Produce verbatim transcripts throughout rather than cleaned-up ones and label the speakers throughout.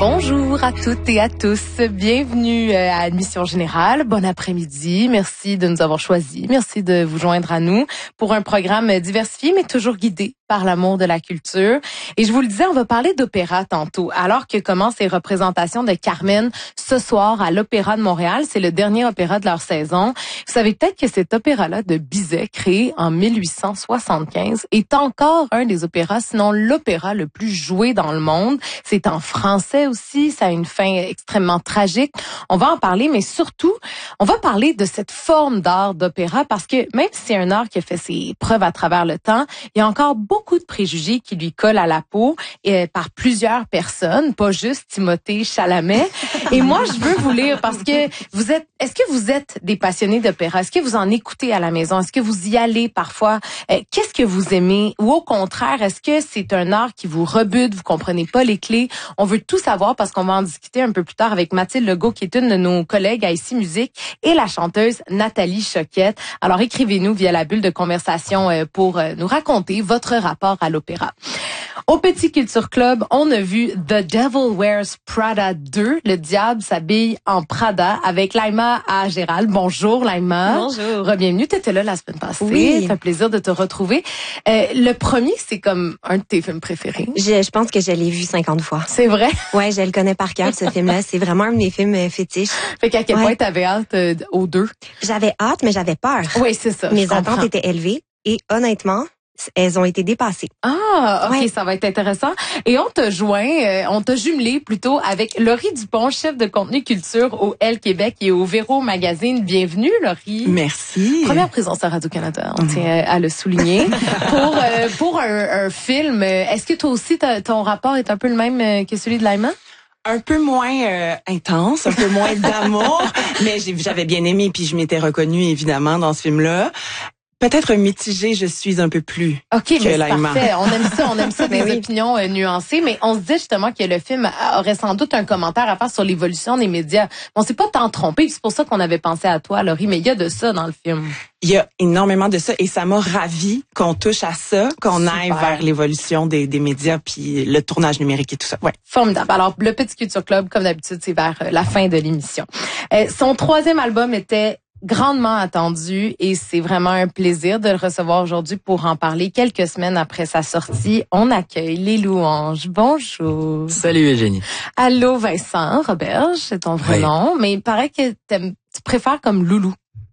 Speaker 1: Bonjour à toutes et à tous. Bienvenue à Admission Générale. Bon après-midi. Merci de nous avoir choisis. Merci de vous joindre à nous pour un programme diversifié mais toujours guidé par l'amour de la culture. Et je vous le disais, on va parler d'opéra tantôt. Alors que commencent les représentations de Carmen ce soir à l'Opéra de Montréal. C'est le dernier opéra de leur saison. Vous savez peut-être que cet opéra-là de Bizet, créé en mille huit cent soixante-quinze, est encore un des opéras, sinon l'opéra le plus joué dans le monde. C'est en français aussi. Ça a une fin extrêmement tragique. On va en parler, mais surtout, on va parler de cette forme d'art d'opéra parce que même si c'est un art qui a fait ses preuves à travers le temps, il y a encore beaucoup de préjugés qui lui collent à la peau et par plusieurs personnes, pas juste Timothée Chalamet. Et moi, je veux vous lire parce que vous êtes, est-ce que vous êtes des passionnés d'opéra? Est-ce que vous en écoutez à la maison? Est-ce que vous y allez parfois? Euh, qu'est-ce que vous aimez? Ou au contraire, est-ce que c'est un art qui vous rebute? Vous comprenez pas les clés? On veut tout savoir parce qu'on va en discuter un peu plus tard avec Mathilde Legault, qui est une de nos collègues à Ici Musique, et la chanteuse Nathalie Choquette. Alors, écrivez-nous via la bulle de conversation pour nous raconter votre rapport à l'opéra. Au Petit Culture Club, on a vu The Devil Wears Prada deux, Le diable s'habille en Prada, avec Laïma à Gérald. Bonjour Laïma.
Speaker 2: Bonjour.
Speaker 1: Re-bienvenue, t'étais là la semaine passée.
Speaker 2: Oui.
Speaker 1: Ça fait plaisir de te retrouver. Euh, le premier, c'est comme un de tes films préférés.
Speaker 2: Je, je pense que je l'ai vu cinquante fois.
Speaker 1: C'est vrai?
Speaker 2: Ouais, je le connais par cœur, ce film-là. C'est vraiment un de mes films euh, fétiches.
Speaker 1: Fait qu'à quel
Speaker 2: Ouais.
Speaker 1: point t'avais hâte euh, aux deux?
Speaker 2: J'avais hâte, mais j'avais peur.
Speaker 1: Oui, c'est ça.
Speaker 2: Mes
Speaker 1: je comprends.
Speaker 2: attentes étaient élevées et honnêtement, elles ont été dépassées.
Speaker 1: Ah, ok,
Speaker 2: Ouais.
Speaker 1: ça va être intéressant. Et on t'a joint, euh, on t'a jumelé plutôt avec Laurie Dupont, chef de contenu culture au Elle Québec et au Véro Magazine. Bienvenue, Laurie.
Speaker 3: Merci.
Speaker 1: Première présence à Radio-Canada, on tient à le souligner. pour euh, pour un, un film, euh, est-ce que toi aussi, ta- ton rapport est un peu le même euh, que celui de Laïma?
Speaker 3: Un peu moins euh, intense, un peu moins d'amour, mais j'ai- j'avais bien aimé puis je m'étais reconnue évidemment dans ce film-là. Peut-être mitigée, je suis un peu plus.
Speaker 1: OK, mais c'est
Speaker 3: Laïma.
Speaker 1: parfait. On aime ça, on aime ça des
Speaker 2: Mais oui.
Speaker 1: opinions euh, nuancées, mais on se dit justement que le film aurait sans doute un commentaire à faire sur l'évolution des médias. On s'est pas tant trompé, c'est pour ça qu'on avait pensé à toi, Laurie, mais il y a de ça dans le film.
Speaker 3: Il y a énormément de ça et ça m'a ravi qu'on touche à ça, qu'on aille
Speaker 1: Super.
Speaker 3: vers l'évolution des, des médias puis le tournage numérique et tout ça. Ouais.
Speaker 1: Formidable. Alors, le Petit Culture Club, comme d'habitude, c'est vers euh, la fin de l'émission. Euh, son troisième album était grandement attendu et c'est vraiment un plaisir de le recevoir aujourd'hui pour en parler quelques semaines après sa sortie. On accueille Les Louanges. Bonjour.
Speaker 4: Salut Eugénie.
Speaker 1: Allô Vincent Roberge, c'est ton vrai
Speaker 4: Oui.
Speaker 1: nom, mais il paraît que t'aimes- tu préfères comme Loulou.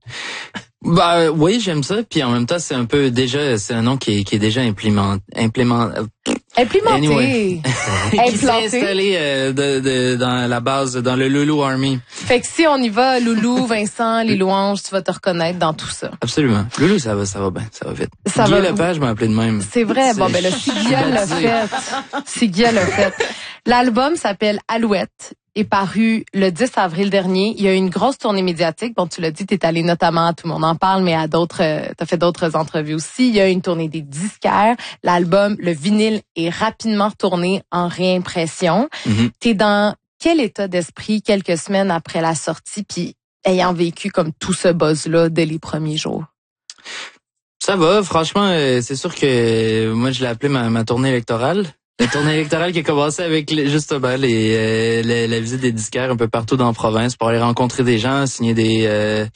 Speaker 4: Bah euh, oui, j'aime ça. Puis en même temps, c'est un peu déjà, c'est un nom qui est, qui est déjà implément, implément. euh,
Speaker 1: Implémenté.
Speaker 4: Anyway. qui s'est
Speaker 1: Implanté.
Speaker 4: installé euh, de, de, dans la base, dans le Loulou Army.
Speaker 1: Fait que si on y va, Loulou, Vincent, Les Louanges, tu vas te reconnaître dans tout ça.
Speaker 4: Absolument. Loulou, ça va, ça va bien, ça va vite.
Speaker 1: Ça
Speaker 4: Guy
Speaker 1: va-
Speaker 4: Lepage m'a appelé de même.
Speaker 1: C'est vrai. Bon, ben là, si Guillaume l'a fait. Si Guillaume l'a fait. L'album s'appelle Alouette, est paru le dix avril dernier. Il y a eu une grosse tournée médiatique. Bon, tu l'as dit, t'es allé notamment à Tout le monde en parle, mais à d'autres, euh, t'as fait d'autres entrevues aussi. Il y a eu une tournée des disquaires. L'album, le vinyle est rapidement retourné en réimpression.
Speaker 4: Mhm.
Speaker 1: T'es dans quel état d'esprit quelques semaines après la sortie, puis ayant vécu comme tout ce buzz-là dès les premiers jours?
Speaker 4: Ça va, franchement, euh, c'est sûr que euh, moi je l'ai appelé ma, ma tournée électorale. La tournée électorale qui a commencé avec les, justement les, euh, les- la visite des disquaires un peu partout dans la province pour aller rencontrer des gens, signer des euh,